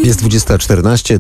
Jest 20:14.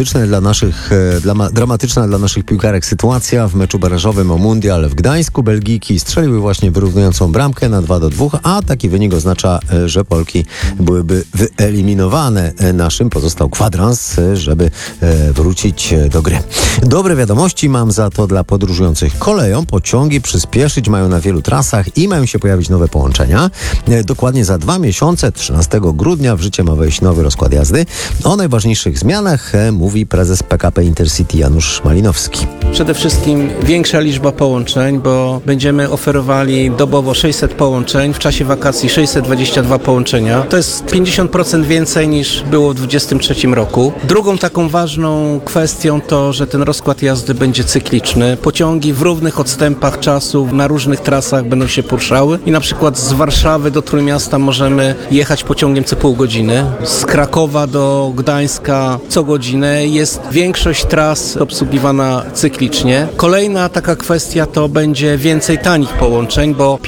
Dramatyczna dla naszych piłkarek sytuacja w meczu barażowym o Mundial w Gdańsku. Belgijki strzeliły właśnie wyrównującą bramkę na 2-2, a taki wynik oznacza, że Polki byłyby wyeliminowane. Naszym pozostał kwadrans, żeby wrócić do gry. Dobre wiadomości mam za to dla podróżujących koleją. Pociągi przyspieszyć mają na wielu trasach i mają się pojawić nowe połączenia. Dokładnie za 2 miesiące, 13 grudnia w życie ma wejść nowy rozkład jazdy. O najważniejszych zmianach mówi prezes PKP Intercity Janusz Malinowski. Przede wszystkim większa liczba połączeń, bo będziemy oferowali dobowo 600 połączeń, w czasie wakacji 622 połączenia. To jest 50% więcej niż było w 2023 roku. Drugą taką ważną kwestią to, że ten rozkład jazdy będzie cykliczny. Pociągi w równych odstępach czasu na różnych trasach będą się poruszały i na przykład z Warszawy do Trójmiasta możemy jechać pociągiem co pół godziny. Z Krakowa do Gdańska co godzinę. Jest większość tras obsługiwana cyklicznie. Kolejna taka kwestia to będzie więcej tanich połączeń, bo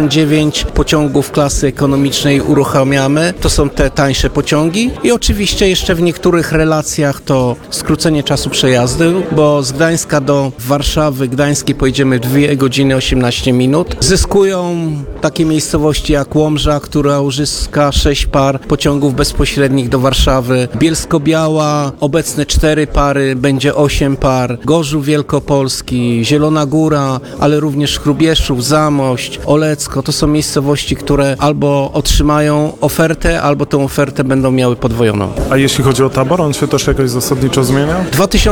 59 pociągów klasy ekonomicznej uruchamiamy. To są te tańsze pociągi i oczywiście jeszcze w niektórych relacjach to skrócenie czasu przejazdu, bo z Gdańska do Warszawy Gdańskiej pojedziemy 2 godziny 18 minut. Zyskują takie miejscowości jak Łomża, która uzyska 6 par pociągów bezpośrednich do Warszawy. Bielsko-Biała, obecne 4 pary, będzie 8 par. Gorzów Wielkopolski, Zielona Góra, ale również Hrubieszów, Zamość, Olecko. To są miejscowości, które albo otrzymają ofertę, albo tę ofertę będą miały podwojoną. A jeśli chodzi o tabor, on się też jakoś zasadniczo zmienia?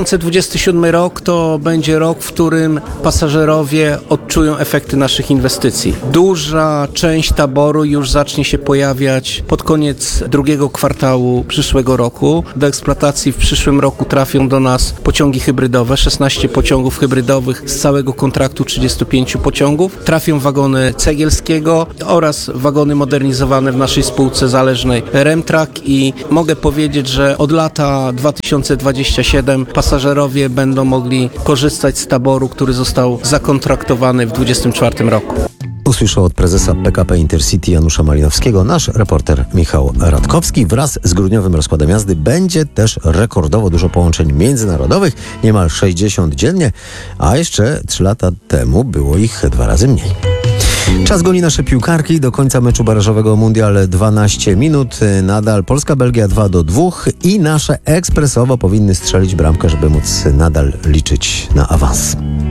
2027 rok to będzie rok, w którym pasażerowie odczują efekty naszych inwestycji. Duża część taboru już zacznie się pojawiać pod koniec drugiego kwartału przyszłego roku. Do eksploatacji w przyszłym roku trafią do nas pociągi hybrydowe, 16 pociągów hybrydowych z całego kontraktu 35 pociągów. Trafią wagony Cegielskiego oraz wagony modernizowane w naszej spółce zależnej Remtrak i mogę powiedzieć, że od lata 2027 pasażerowie będą mogli korzystać z taboru, który został zakontraktowany w 2024 roku. Usłyszał od prezesa PKP Intercity Janusza Malinowskiego nasz reporter Michał Radkowski. Wraz z grudniowym rozkładem jazdy będzie też rekordowo dużo połączeń międzynarodowych, niemal 60 dziennie, a jeszcze 3 lata temu było ich 2 razy mniej. Czas goni nasze piłkarki. Do końca meczu barażowego Mundial 12 minut. Nadal Polska-Belgia 2-2 i nasze ekspresowo powinny strzelić bramkę, żeby móc nadal liczyć na awans.